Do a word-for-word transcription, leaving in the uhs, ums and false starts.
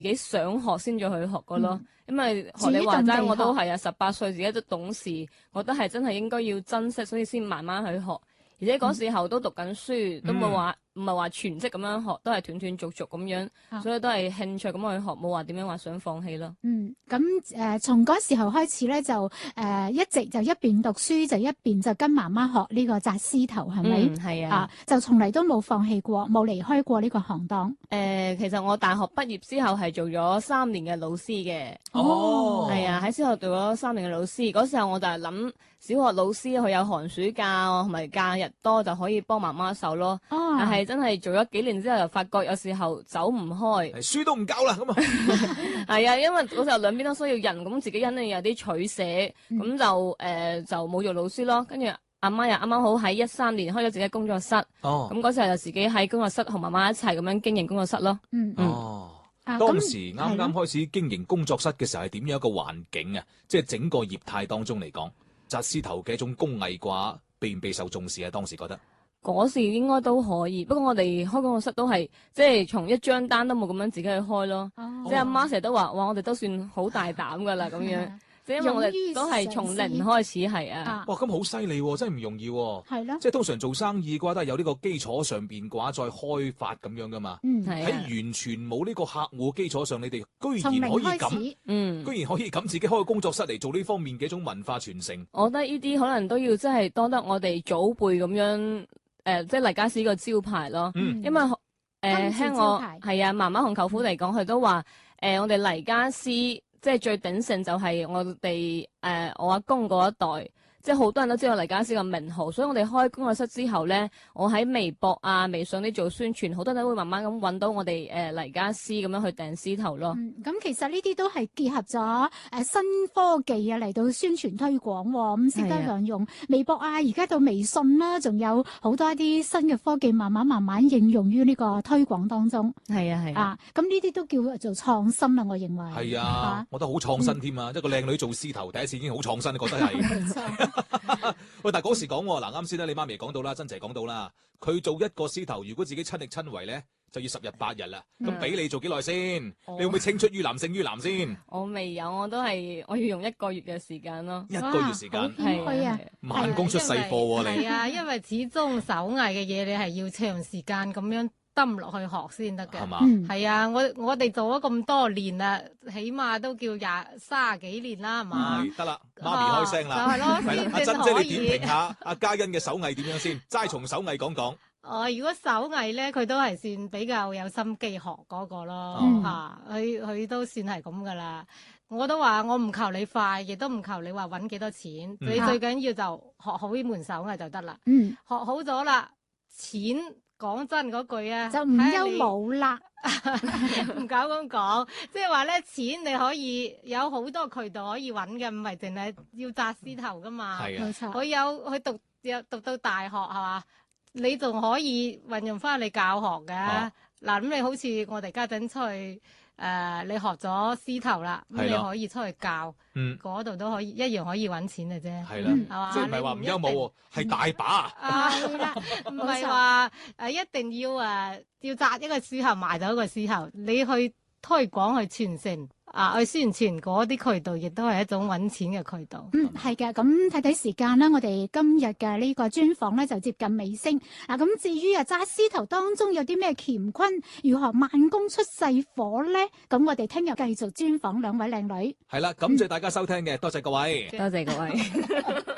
己想學先再去學噶咯。 嗯、 因為學你話齋，我都係啊，十八歲自己都懂事，覺得係真係應該要珍惜，所以先慢慢去學。而且嗰時候都讀緊書，嗯、都冇話唔係話全職咁樣學，都係斷斷續續咁樣，啊、所以都係興趣咁去學，冇話點樣話想放棄咯。 嗯，咁誒從嗰時候開始咧，就誒、呃、一直就一邊讀書就一邊就跟媽媽學呢個紮絲頭，係咪？ 嗯，係啊， 啊，就從嚟都冇放棄過，冇離開過呢個行當。誒、 呃，其實我大學畢業之後係做咗三年嘅老師嘅。 哦， 係啊，喺小學做咗三年嘅老師，嗰時候我就係諗小學老師佢有寒暑假同埋假日多就可以幫媽媽手咯。哦、但係真係做咗幾年之後，又發覺有時候走唔開， 書都唔夠啦咁啊。 係啊，因為嗰時候兩邊都需要人，咁自己肯定有啲取捨，咁、嗯、就誒、呃、就冇做老師咯。跟住阿媽又啱啱好喺一三年開咗自己工作室，哦，咁嗰時候就自己喺工作室同媽媽一齊咁樣經營工作室咯。嗯嗯。 哦。當時啱啱開始經營工作室嘅時候係點樣一個環境啊？即係整個業態當中嚟講，紮絲頭嘅一種工藝嘅話，備唔備受重視啊？當時覺得嗰時應該都可以，不過我哋開工作室都係即係從一張單都冇咁樣自己去開咯。哦、即係阿媽成日都話：哇，我哋都算好大膽噶啦咁樣。即係因為我哋都係從零開始係啊。 哇，咁好犀利喎，真係唔容易喎。 係咯。 即係通常做生意嘅話，都係有呢個基礎上邊嘅話再開發咁樣噶嘛。 嗯， 喺完全冇呢個客戶基礎上，你哋居然可以咁，嗯，居然可以咁自己開個工作室嚟做呢方面嘅一種文化傳承。 我覺得呢啲可能都要真係多得我哋祖輩咁樣，誒、呃，即係黎家私個招牌咯。嗯、因為誒，聽、呃、我係啊，媽媽同舅父嚟講，佢都話，誒、呃，我哋黎家私。即係最鼎盛就係我哋誒、呃、我阿公嗰一代，即係好多人都知道黎家私個名號，所以我哋開工作室之後咧，我喺微博啊、微信啲做宣傳，好多人都會慢慢咁揾到我哋誒、呃、黎家私咁樣去訂絲頭咯。 咁、嗯、其實呢啲都係結合咗誒、呃、新科技啊嚟到宣傳推廣喎、哦，咁識得良用微博啊，而家到微信啦、啊，仲有好多一啲新嘅科技，慢慢慢慢應用於呢個推廣當中。 係啊係啊， 咁呢啲都叫做創新啦，我認為。 係啊，啊我覺得好創新添啊！嗯、一個靚女做絲頭，第一次已經好創新，覺得係。喂，但係嗰時講嗱，啱先咧，你媽咪講到啦，珍姐講到啦，佢做一個絲頭，如果自己親力親為咧，就要十日八日啦。咁俾、嗯、你做幾耐先？哦、你會唔會青出於藍勝於藍先？ 我未有，我都係我要用一個月嘅時間咯。 一個月時間係啊， 慢工出細貨喎你。 係啊，因為始終手藝嘅嘢，你係要長時間咁樣蹲落去學先得嘅。係嘛？係啊，我我哋做咗咁多年啦，起碼都叫廿卅幾年啦，係嘛？ 係得啦，媽咪開聲啦。 就係咯， 係啦，阿珍姐你點評下阿嘉欣嘅手藝點樣先？齋從手藝講講。 哦，如果手藝咧，佢都係算比較有心機學嗰個咯，吓佢佢都算係咁噶啦。我都話我唔求你快，亦都唔求你話搵幾多錢，嗯、你最緊要就學好呢門手藝就得啦。嗯，學好咗啦，錢講真嗰句啊， 就唔憂冇啦。 唔搞咁講，即係話咧，錢你可以有好多渠道可以搵嘅，唔係淨係要紮絲頭噶嘛。係啊，冇錯。佢有佢讀有讀到大學係嘛？你仲可以運用翻你教學嘅，嗱咁、啊、你好似我哋家陣出去，誒、呃、你學咗絲頭啦，咁的你可以出去教，嗰度、嗯、都可以一樣可以揾錢嘅啫，係啦的，係嘛、嗯？即係唔係話唔憂冇喎，係大把啊，係啦，唔係話誒一定要誒、呃、要紮一個絲頭賣到一個絲頭，你去推廣去傳承。啊！去宣傳嗰啲渠道，亦都係一種揾錢嘅渠道。 嗯，係嘅。咁睇睇時間啦，我哋今日嘅呢個專訪咧就接近尾聲。嗱、啊，咁至於啊紮絲頭當中有啲咩乾坤，如何慢工出細火咧？咁我哋聽日繼續專訪兩位靚女。 係啦，感謝大家收聽嘅，嗯、多謝各位， 多謝各位。